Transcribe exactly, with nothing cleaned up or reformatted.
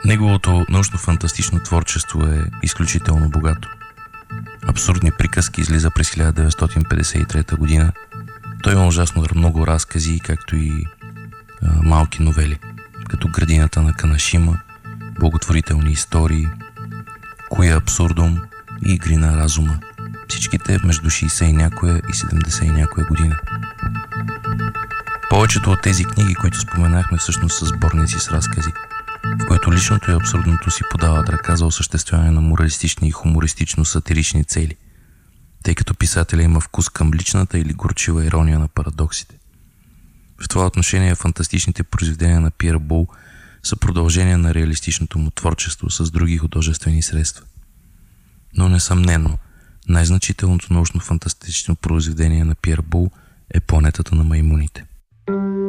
Неговото научно-фантастично творчество е изключително богато. Абсурдни приказки излиза през хиляда деветстотин петдесет и трета година. Той има ужасно много разкази, както и а, малки новели, като Градината на Канашима, Благотворителни истории, Куя абсурдум и Игри на разума. Всичките между шейсет и някоя и седемдесет и някоя година. Повечето от тези книги, които споменахме, всъщност са сборници с разкази, в които личното и абсурдното си подават ръка за осъществяване на моралистични и хумористично-сатирични цели, тъй като писателя има вкус към личната или горчива ирония на парадоксите. В това отношение фантастичните произведения на Пиер Бол са продължение на реалистичното му творчество с други художествени средства. Но несъмнено, най-значителното научно-фантастично произведение на Пиер Бол е Планетата на маймуните.